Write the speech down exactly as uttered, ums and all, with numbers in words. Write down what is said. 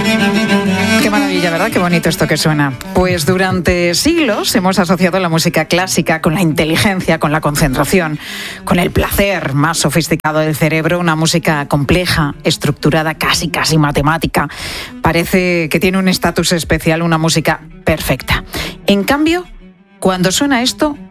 Qué maravilla, ¿verdad? Qué bonito esto que suena. Pues durante siglos hemos asociado la música clásica con la inteligencia, con la concentración, con el placer más sofisticado del cerebro, una música compleja, estructurada, casi, casi matemática. Parece que tiene un estatus especial, una música perfecta. En cambio, cuando suena esto,